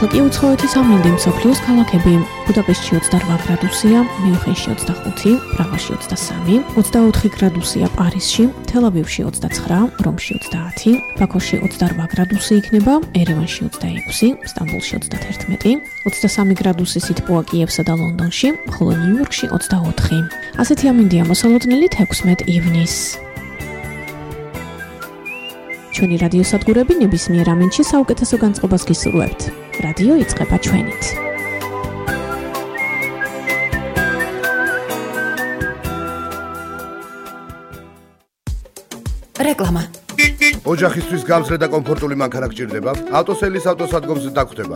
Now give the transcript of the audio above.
ახლა კი უცხოეთის ამინდი მსოფლიოს ქალაქები. ბუდაპეშტში 28 გრადუსია, მიუნხენში 25, პრაღაში 23, 24 გრადუსია პარიზში, თელ-ავივში 29, რომში 30, ბაქოში 28 გრადუსი იქნება, ერევანში 26, სტამბოლში 31, 23 გრადუსი სითბოა კიევსა და ლონდონში, ხოლო ნიუ-იორკში 24. ასეთი ამინდია მოსალოდნელით 16 ივნისს. ჩვენი რადიო სადგურები ნებისმიერ ამინდში საუკეთესო განწყობას გისურვებთ. რადიო იწყება ჩვენით. რეკლამა. ოჯახისთვის გამძლე და კომფორტული მანქანა გჭირდება? ავტოსელის ავტოსადგომზე დაგხვდება.